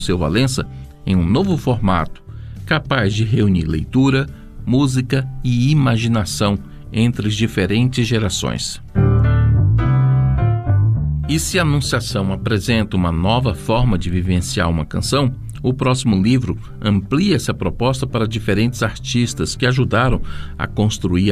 Seu Valença em um novo formato, capaz de reunir leitura, música e imaginação entre as diferentes gerações. E se a Anunciação apresenta uma nova forma de vivenciar uma canção, o próximo livro amplia essa proposta para diferentes artistas que ajudaram a construir